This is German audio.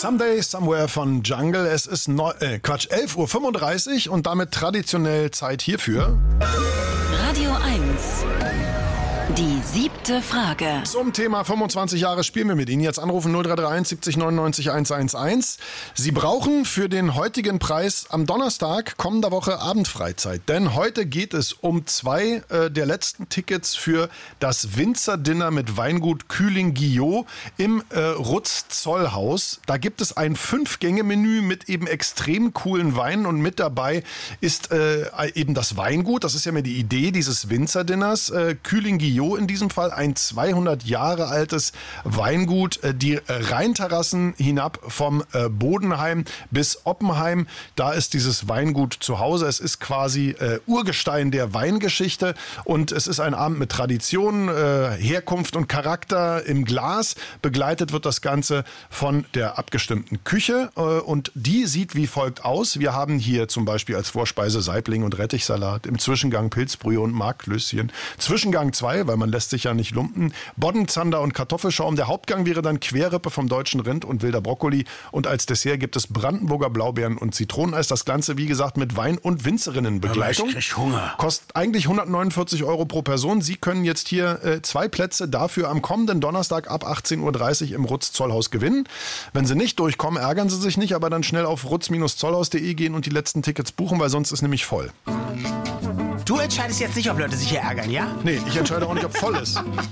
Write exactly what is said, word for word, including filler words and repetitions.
Someday, Somewhere von Jungle. Es ist neu, äh, Quatsch, elf Uhr fünfunddreißig und damit traditionell Zeit hierfür. Radio eins. Die siebte Frage. Zum Thema fünfundzwanzig Jahre spielen wir mit Ihnen. Jetzt anrufen null drei drei eins siebzig neunundneunzig hundertelf. Sie brauchen für den heutigen Preis am Donnerstag kommender Woche Abendfreizeit. Denn heute geht es um zwei äh, der letzten Tickets für das Winzerdinner mit Weingut Kühling-Guillot im äh, Rutz-Zollhaus. Da gibt es ein Fünf-Gänge-Menü mit eben extrem coolen Weinen und mit dabei ist äh, eben das Weingut. Das ist ja mir die Idee dieses Winzerdinners. Äh, Kühling-Guillot in diesem Fall ein zweihundert Jahre altes Weingut, die Rheinterrassen hinab vom Bodenheim bis Oppenheim. Da ist dieses Weingut zu Hause. Es ist quasi äh, Urgestein der Weingeschichte und es ist ein Abend mit Tradition, äh, Herkunft und Charakter im Glas. Begleitet wird das Ganze von der abgestimmten Küche äh, und die sieht wie folgt aus. Wir haben hier zum Beispiel als Vorspeise Saibling und Rettichsalat, im Zwischengang Pilzbrühe und Marklöschen. Zwischengang zwei, weil man lässt sich ja nicht lumpen. Boddenzander und Kartoffelschaum. Der Hauptgang wäre dann Querrippe vom deutschen Rind und wilder Brokkoli. Und als Dessert gibt es Brandenburger Blaubeeren und Zitroneneis. Das Ganze, wie gesagt, mit Wein- und Winzerinnenbegleitung. Aber ich krieg Hunger. Kostet eigentlich hundertneunundvierzig Euro pro Person. Sie können jetzt hier äh, zwei Plätze dafür am kommenden Donnerstag ab achtzehn Uhr dreißig im Rutz-Zollhaus gewinnen. Wenn Sie nicht durchkommen, ärgern Sie sich nicht, aber dann schnell auf rutz zollhaus punkt de gehen und die letzten Tickets buchen, weil sonst ist nämlich voll. Du entscheidest jetzt nicht, ob Leute sich hier ärgern, ja? Nee, ich entscheide auch nicht, ob voll ist.